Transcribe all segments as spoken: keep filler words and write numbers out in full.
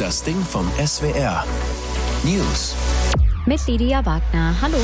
Das Ding vom S W R. News. Mit Lydia Wagner. Hallo.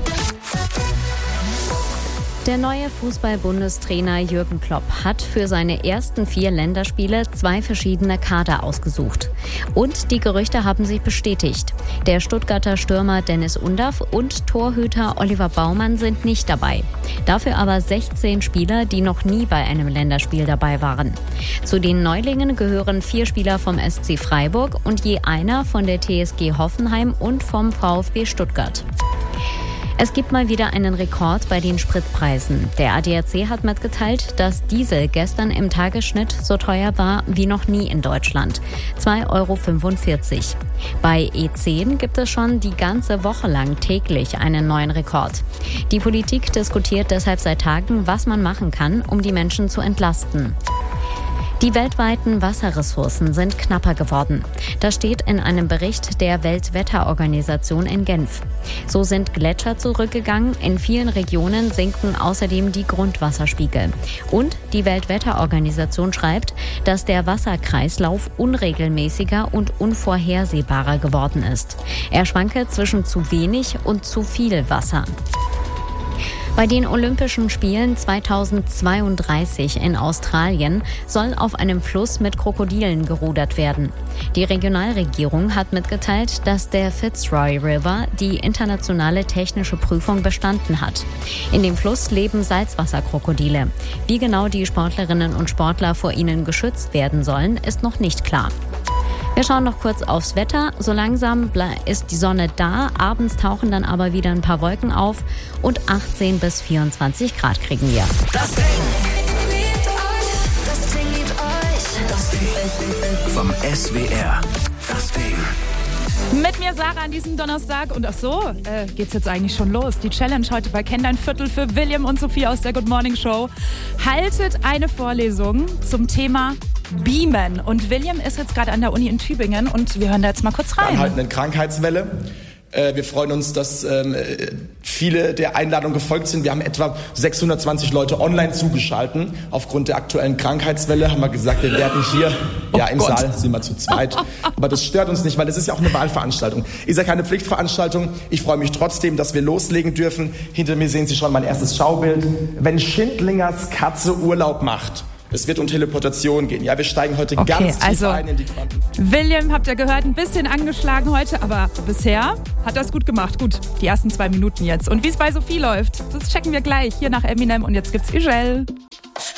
Der neue Fußball-Bundestrainer Jürgen Klopp hat für seine ersten vier Länderspiele zwei verschiedene Kader ausgesucht. Und die Gerüchte haben sich bestätigt. Der Stuttgarter Stürmer Dennis Undaff und Torhüter Oliver Baumann sind nicht dabei. Dafür aber sechzehn Spieler, die noch nie bei einem Länderspiel dabei waren. Zu den Neulingen gehören vier Spieler vom S C Freiburg und je einer von der T S G Hoffenheim und vom VfB Stuttgart. Es gibt mal wieder einen Rekord bei den Spritpreisen. Der A D A C hat mitgeteilt, dass Diesel gestern im Tagesschnitt so teuer war wie noch nie in Deutschland. zwei Euro fünfundvierzig. Bei E zehn gibt es schon die ganze Woche lang täglich einen neuen Rekord. Die Politik diskutiert deshalb seit Tagen, was man machen kann, um die Menschen zu entlasten. Die weltweiten Wasserressourcen sind knapper geworden. Das steht in einem Bericht der Weltwetterorganisation in Genf. So sind Gletscher zurückgegangen, in vielen Regionen sinken außerdem die Grundwasserspiegel. Und die Weltwetterorganisation schreibt, dass der Wasserkreislauf unregelmäßiger und unvorhersehbarer geworden ist. Er schwanke zwischen zu wenig und zu viel Wasser. Bei den Olympischen Spielen zweitausendzweiunddreißig in Australien soll auf einem Fluss mit Krokodilen gerudert werden. Die Regionalregierung hat mitgeteilt, dass der Fitzroy River die internationale technische Prüfung bestanden hat. In dem Fluss leben Salzwasserkrokodile. Wie genau die Sportlerinnen und Sportler vor ihnen geschützt werden sollen, ist noch nicht klar. Wir schauen noch kurz aufs Wetter. So langsam ist die Sonne da. Abends tauchen dann aber wieder ein paar Wolken auf. Und achtzehn bis vierundzwanzig Grad kriegen wir. Das Ding liebt euch. Das Ding liebt euch. Das Ding vom S W R. Das Ding. Mit mir Sarah an diesem Donnerstag. Und ach so, äh, geht's jetzt eigentlich schon los. Die Challenge heute bei Kenn dein Viertel für William und Sophie aus der Good Morning Show. Haltet eine Vorlesung zum Thema Beamen. Und William ist jetzt gerade an der Uni in Tübingen und wir hören da jetzt mal kurz rein. Anhaltenden Krankheitswelle. Wir freuen uns, dass viele der Einladungen gefolgt sind. Wir haben etwa sechshundertzwanzig Leute online zugeschaltet. Aufgrund der aktuellen Krankheitswelle haben wir gesagt, wir werden hier, oh ja im Gott. Saal sind wir zu zweit. Aber das stört uns nicht, weil es ist ja auch eine Wahlveranstaltung. Ist ja keine Pflichtveranstaltung. Ich freue mich trotzdem, dass wir loslegen dürfen. Hinter mir sehen Sie schon mein erstes Schaubild. Wenn Schindlingers Katze Urlaub macht. Es wird um Teleportation gehen. Ja, wir steigen heute okay, ganz tief also, ein in die Quanten. William, habt ihr gehört, ein bisschen angeschlagen heute, aber bisher hat das gut gemacht. Gut, die ersten zwei Minuten jetzt. Und wie es bei Sophie läuft, das checken wir gleich hier nach Eminem. Und jetzt gibt's Ugel.